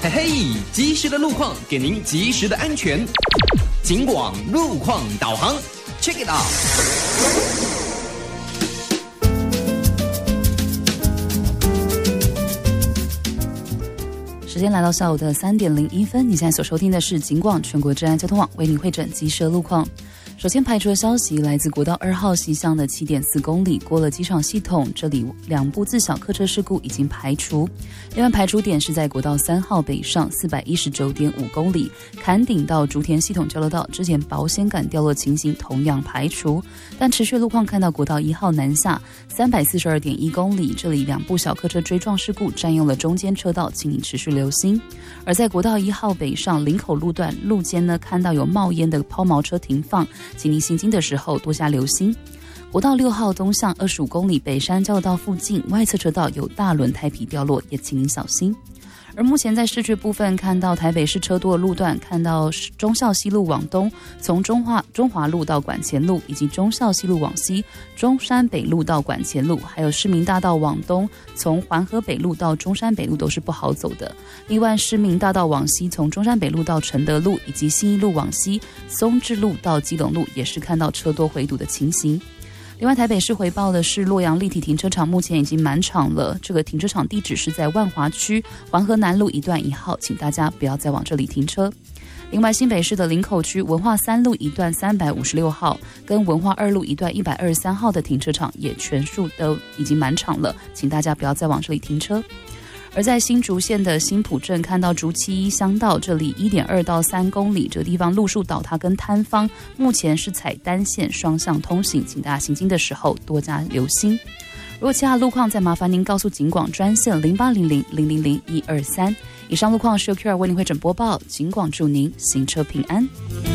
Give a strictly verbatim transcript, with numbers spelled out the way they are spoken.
嘿嘿，及时的路况给您及时的安全。警广路况导航 ，check it out。 时间来到下午的三点零一分，你现在所收听的是警广全国治安交通网为您汇整及时路况。首先排除的消息来自国道二号西向的 七点四公里过了机场系统，这里两部自小客车事故已经排除。另外排除点是在国道三号北上 四百一十九点五公里坎顶到竹田系统交流道，之前保险杆掉落情形同样排除。但持续路况看到国道一号南下 三百四十二点一公里，这里两部小客车追撞事故占用了中间车道，请您持续留心。而在国道一号北上林口路段路肩呢，看到有冒烟的抛锚车停放，请您行经的时候多加留心。国道六号东向二十五公里北山交流道附近外侧车道有大轮胎皮掉落，也请您小心。而目前在市区部分看到台北市车多的路段，看到忠孝西路往东从中华中华路到管前路，以及忠孝西路往西中山北路到管前路，还有市民大道往东从环河北路到中山北路都是不好走的。另外市民大道往西从中山北路到承德路，以及信义路往西松智路到基隆路也是看到车多回堵的情形。另外台北市回报的是洛阳立体停车场目前已经满场了，这个停车场地址是在万华区环河南路一段一号，请大家不要再往这里停车。另外新北市的林口区文化三路一段三百五十六号跟文化二路一段一百二十三号的停车场也全数都已经满场了，请大家不要再往这里停车。而在新竹县的新埔镇看到竹七一乡道，这里 一点二到三公里，这个地方路树倒塌跟坍方，目前是采单线双向通行，请大家行经的时候多加留心。如果其他路况再麻烦您告诉警广专线零八零零零零零一二三。以上路况是由 Q 二为您汇整播报，警广祝您行车平安。